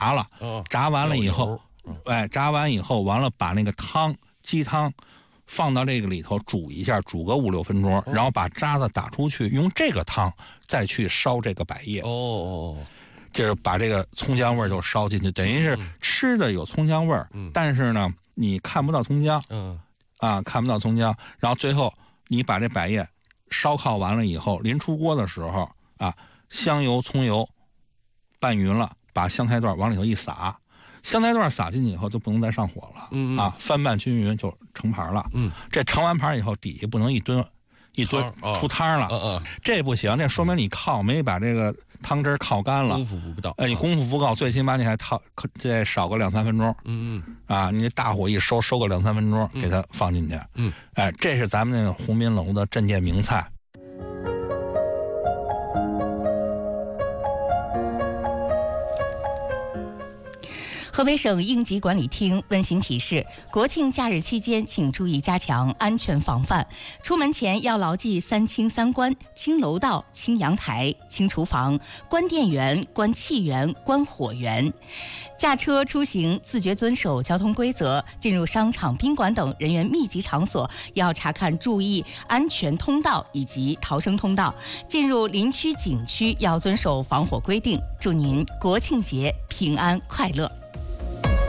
了，炸完了以后，炸完以后完了把那个鸡汤放到这个里头煮一下，煮个5、6分钟，然后把渣子打出去，用这个汤再去烧这个百叶。就是把这个葱姜味就烧进去，等于是吃的有葱姜味儿，但是呢你看不到葱姜，看不到葱姜，然后最后你把这百叶烧烤完了以后，临出锅的时候香油葱油拌匀了，把香菜段往里头一撒，香菜段撒进去以后就不能再上火了，翻拌均匀就成盘了。这成完盘以后底下不能一吨出汤了，这不行，这说明你没把这个汤汁靠干了， 功夫不到。 你功夫不够，最起码你还这少个2、3分钟。你大火一收个2、3分钟，给它放进去。这是咱们那个鸿宾楼的镇店名菜。 河北省应急管理厅温馨提示：国庆假日期间，请注意加强安全防范。出门前要牢记3清3关：清楼道、清阳台、清厨房、关电源、关气源、关火源。驾车出行自觉遵守交通规则。进入商场、宾馆等人员密集场所，要查看注意安全通道以及逃生通道。进入林区、景区要遵守防火规定。祝您国庆节平安快乐。